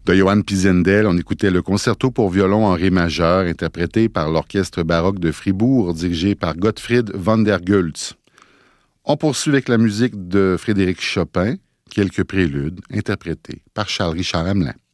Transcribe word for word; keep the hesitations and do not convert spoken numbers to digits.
De Johann Pisendel, on écoutait le concerto pour violon en ré majeur, interprété par l'Orchestre baroque de Fribourg, dirigé par Gottfried van der Goltz. On poursuit avec la musique de Frédéric Chopin, quelques préludes, interprétés par Charles-Richard Hamelin.